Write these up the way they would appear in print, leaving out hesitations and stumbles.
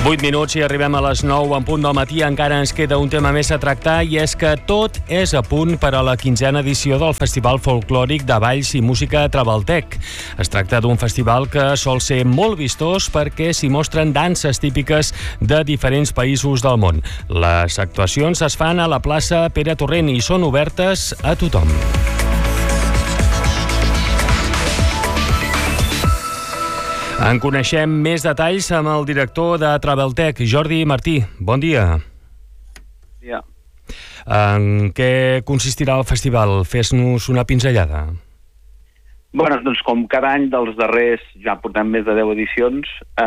8 minuts i arribem a les 9 en punt del matí. Encara ens queda un tema més a tractar i és que tot és a punt per a la 15a edició del Festival Folclòric de Balls i Música Traveltec. Es tracta d'un festival que sol ser molt vistós perquè s'hi mostren danses típiques de diferents països del món. Les actuacions es fan a la plaça Pere Torrent i són obertes a tothom. En coneixem més detalls amb el director de Traveltec, Jordi Martí. Bon dia. Bon dia. En què consistirà el festival? Fes-nos una pinzellada. Doncs com cada any dels darrers, ja portem més de 10 edicions,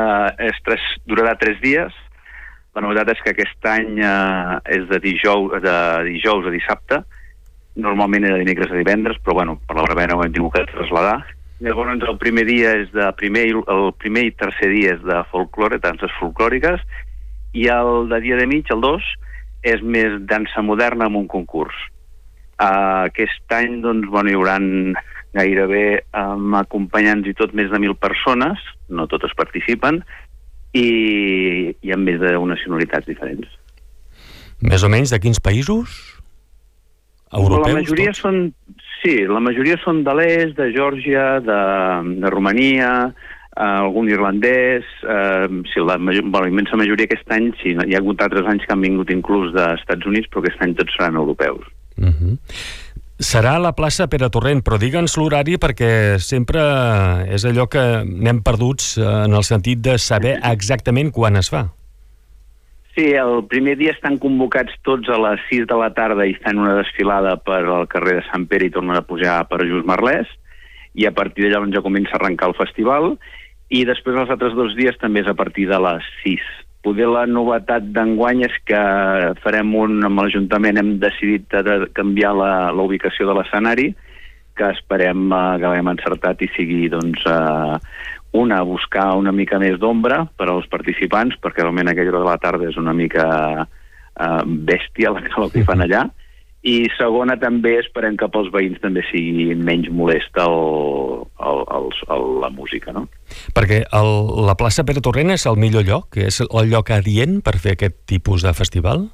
durarà 3 dies. La novetat és que aquest any és de dijous a dissabte. Normalment era dimecres a divendres, però per la brevena ho hem tingut que traslladar. Llavors el primer dia és el primer i tercer dia és de folklore, danses folclòriques, i el de dia de mig, el 2, és més dansa moderna amb un concurs. Aquest any hi haurà gairebé acompanyants i tot més de 1.000 persones, no totes participen, i amb més de nacionalitats diferents. Més o menys de quins països? Europeus? La majoria són de l'est, de Geòrgia, de Romania, algun irlandès. La immensa majoria aquest any, sí, hi ha hagut altres anys que han vingut inclús dels Estats Units, però aquest any tots seran europeus. Serà a la plaça Pere Torrent, però digue'ns l'horari perquè sempre és allò que anem perduts en el sentit de saber exactament quan es fa. Sí, el primer dia estan convocats tots a les 6 de la tarda i fan una desfilada per al carrer de Sant Pere i tornen a pujar per Just Merlès, i a partir d'allà ja comença a arrencar el festival, i després els altres 2 dies també és a partir de les 6. Poder la novetat d'enguany és que farem amb l'Ajuntament hem decidit canviar la ubicació de l'escenari, que esperem que l'hem encertat i sigui buscar una mica més d'ombra per als participants, perquè realment aquella hora de la tarda és una mica bèstia el que fan allà, i segona també esperem que pels veïns també sigui menys molesta la música, no? Perquè la plaça Pere Torrent és el millor lloc? És el lloc adient per fer aquest tipus de festival?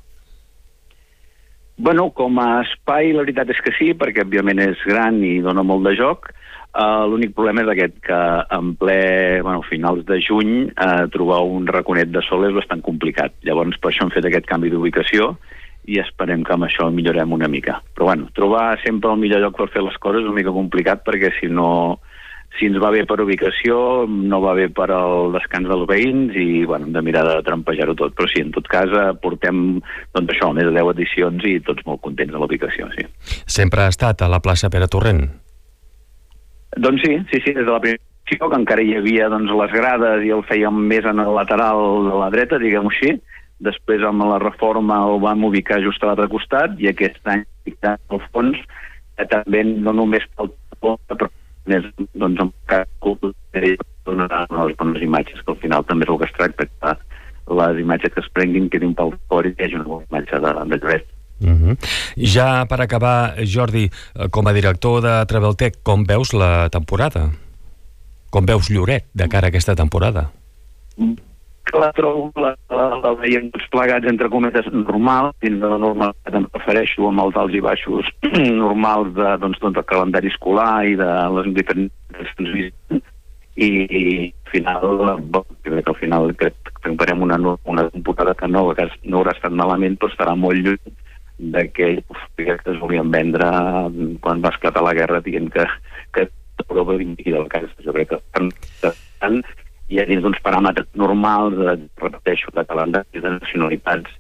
Com a espai la veritat és que sí, perquè òbviament és gran i dona molt de joc. L'únic problema és aquest, que en finals de juny trobar un raconet de sol és bastant complicat. Llavors per això hem fet aquest canvi d'ubicació i esperem que amb això millorem una mica. Però trobar sempre el millor lloc per fer les coses és una mica complicat, perquè si ens va bé per ubicació, no va bé per al descans dels veïns i hem de mirar de trampejar-ho tot. Però sí, en tot cas portem més de 10 edicions i tots molt contents de la ubicació, sí. Sempre ha estat a la plaça Pere Torrent? Doncs sí, des de la primera edició, que encara hi havia les grades i el fèiem més en el lateral de la dreta, diguem-ho així. Després amb la reforma el vam ubicar just a l'altre costat, i aquest any al fons també no només pel però més amb cada cultura donarà unes bones imatges, que al final també és el que es tracta, que les imatges que es prenguin quedin pel fora i hi hagi una bona imatge de lloret. Ja per acabar, Jordi, com a director de Traveltec, com veus la temporada? Com veus Lloret de cara a aquesta temporada? La trobo, la veiem tots plegats entre cometes normal, dins de la normalitat em refereixo amb els alts i baixos normals del calendari escolar i de les diferents transmissions, i al final crec que farem una temporada que no haurà estat malament, però estarà molt lluny d'aquell que es volien vendre quan va esclatar la guerra dient que Europa vingui del cas. Jo crec que i dins d'uns paràmetres normals, repeteixo, de calendari, de nacionalitats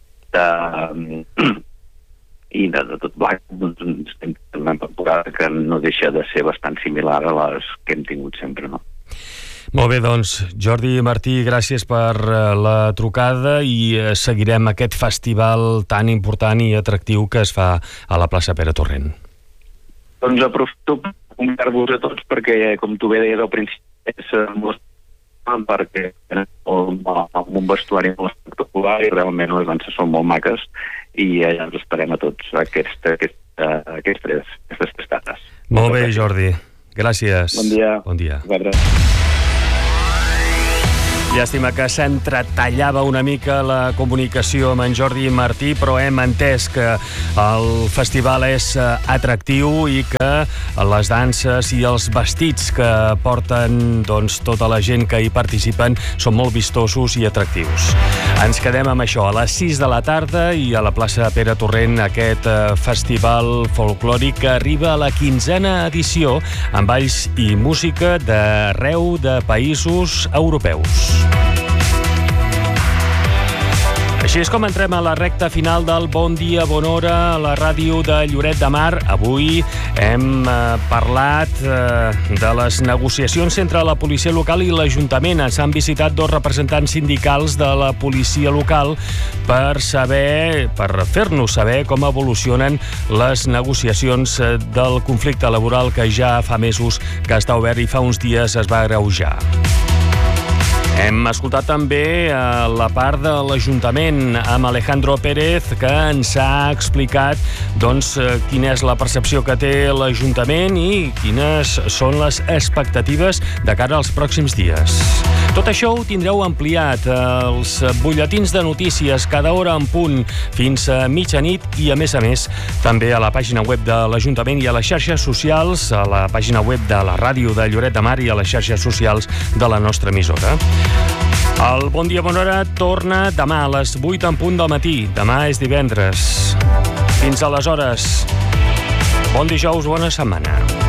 i de tot blanc, estem en una temporada que no deixa de ser bastant similar a les que hem tingut sempre, no? Molt bé, Jordi Martí, gràcies per la trucada i seguirem aquest festival tan important i atractiu que es fa a la plaça Pere Torrent. Aprofito per convidar-vos a tots perquè, com tu bé deies al principi, és molt perquè amb un vestuari molt espectacular i realment les danses són molt maques i allà ens esperem a tots aquestes tres dates. Molt bé, Jordi. Gràcies. Bon dia. Bon dia. Gràcies. Llàstima que s'entretallava una mica la comunicació amb en Jordi Martí, però hem entès que el festival és atractiu i que les danses i els vestits que porten tota la gent que hi participen són molt vistosos i atractius. Ens quedem amb això, a les 6 de la tarda i a la plaça Pere Torrent, aquest festival folclòric que arriba a la 15a edició amb balls i música d'arreu de països europeus. Així és com entrem a la recta final del Bon Dia, Bona Hora a la ràdio de Lloret de Mar. Avui hem parlat de les negociacions entre la policia local i l'Ajuntament. Ens han visitat dos representants sindicals de la policia local per fer-nos saber com evolucionen les negociacions del conflicte laboral que ja fa mesos que està obert i fa uns dies es va agreujar. Hem escoltat també la part de l'Ajuntament amb Alejandro Pérez, que ens ha explicat quina és la percepció que té l'Ajuntament i quines són les expectatives de cara als pròxims dies. Tot això ho tindreu ampliat als butlletins de notícies cada hora en punt fins a mitjanit i, a més, també a la pàgina web de l'Ajuntament i a les xarxes socials, a la pàgina web de la ràdio de Lloret de Mar i a les xarxes socials de la nostra emissora. El Bon Dia, Bona Hora torna demà a les 8 en punt del matí. Demà és divendres. Fins aleshores, bon dijous, bona setmana.